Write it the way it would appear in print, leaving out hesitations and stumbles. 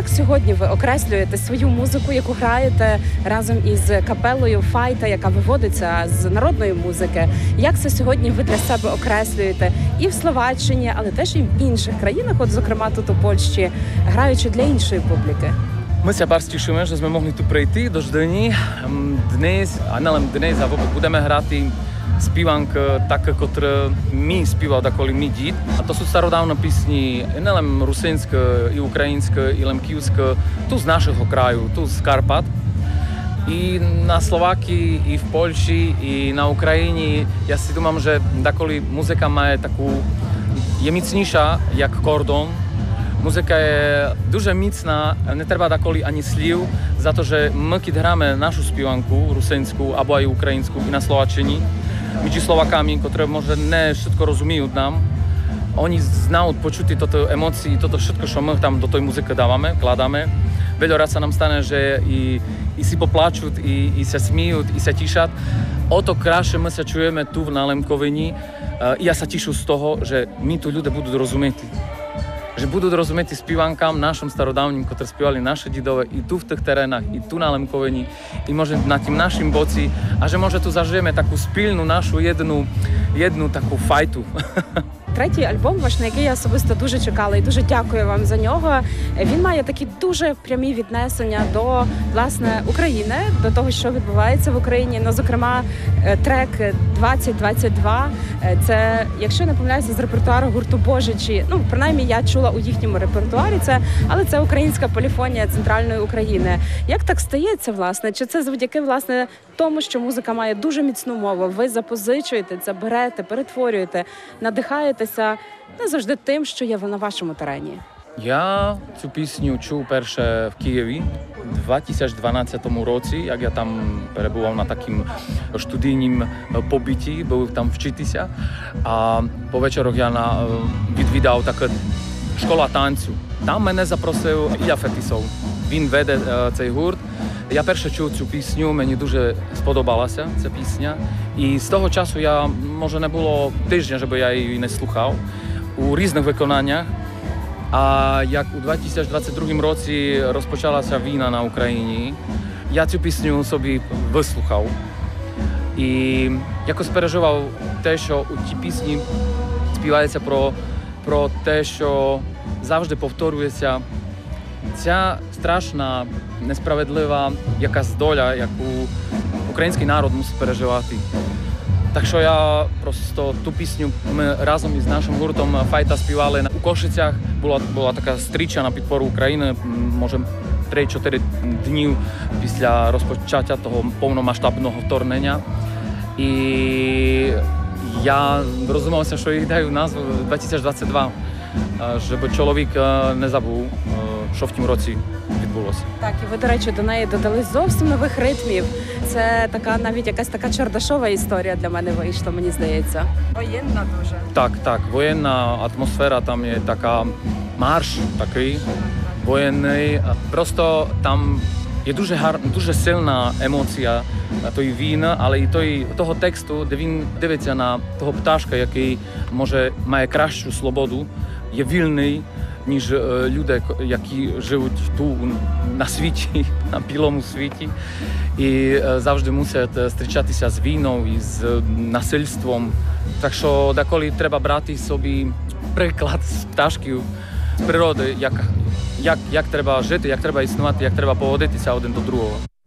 сьогодні ви окреслюєте свою музику, яку граєте разом із капелою Файта, яка виводиться з народної музики? Як це сьогодні ви для себе окреслюєте і в Словаччині, але теж і в інших країнах, от зокрема тут у Польщі, граючи для іншої публіки? Ми ся bardzo тішимо, що ми могли тут прийти до Ждені. Dnes, a nelen dnes, a vôbec budeme hrať spívank tak, ktoré my spíval dakoli my dít. A to sú starodávne písni, nelen rusínske, i ukrajinské, i lemkivské, tu z našeho kraju, tu z Karpat. I na Slovákii, i v Poľši, i na Ukrajini. Ja si думам, že dakoli muzika má takú, je micніша, jak kordon. Muzika je дуже micná, netreba dakoli ani slív, za to, že my, keď hráme našu spívanku, rusínsku, alebo aj ukrajinskú, i na Slovačini, medzi Slovakami, ktoré možno ne všetko rozumiejú nám, oni znajú počuť toto emócie, toto všetko, čo my tam do tej muziky dávame, kladáme. Veľakrát sa nám stane, že i si poplačú, i sa smíjú, i sa tíšat. O to krajšie my sa čujeme tu na Lemkovini. Ja sa tíšu z toho, že my tu ľudia budú rozumieť. Že budú rozumieť spívankám našim starodávnym, ktoré spievali naše didové i tu v tých terénach, i tu na Lemkoveni, i možno na tým našim boci a že možno tu zažijeme takú spільну нашу jednu таку файту. Третій альбом ваш, на який я особисто дуже чекала і дуже дякую вам за нього. Він має такі дуже прямі віднесення до, власне, України, до того, що відбувається в Україні. Ну, зокрема, трек 2022. Це, якщо не помиляюся, з репертуару гурту Божичі. Ну, принаймні, я чула у їхньому репертуарі це, але це українська поліфонія центральної України. Як так стається, власне? Чи це завдяки, власне, тому, що музика має дуже міцну мову? Ви запозичуєте це, берете, перетворюєте, надихаєтеся не завжди тим, що є на вашому терені. Я цю пісню чув перше в Києві у 2012 році, як я там перебував на такому студійному побиті, був там вчитися. А по вечорах я відвідав така школа танцю. Там мене запросив Ілля Фетисов. Він веде цей гурт. Я перше чув цю пісню, мені дуже сподобалася ця пісня. І з того часу може не було тижня, щоб я її не слухав у різних виконаннях. А як у 2022 році розпочалася війна на Україні, я цю пісню собі вислухав. І якось переживав те, що у тій пісні співається про те, що завжди повторюється ця страшна, несправедлива якась доля, яку український народ мусить переживати. Так що я просто ту пісню ми разом із нашим гуртом Файта співали у Кошицях. Була така стріча на підпору України, може 3-4 днів після розпочаття того повномасштабного вторгнення. І я розумівся, що я даю назву 2022, щоб чоловік не забув, що в тім році відбулося. Так, і ви, до речі, до неї додали зовсім нових ритмів. Це така, навіть якась така чардашова історія для мене вийшла, мені здається. Воєнна дуже. Так, воєнна атмосфера, там є така марш такий воєнний. Просто там є дуже сильна емоція тої війни, але і того тексту, де він дивиться на того пташка, який може має кращу свободу, є вільний, ніж люди, які живуть тут на світі, на білому світі, і завжди мусять зустрічатися з війною і з насильством. Так що деколи треба брати собі приклад з пташків, з природи, як треба жити, як треба існувати, як треба поводитися один до другого.